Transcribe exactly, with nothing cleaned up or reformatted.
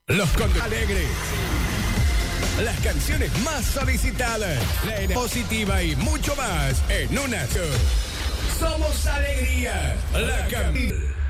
Los conductores alegres. Las canciones más solicitadas. La energía positiva y mucho más en una. Somos Alegría. La cam...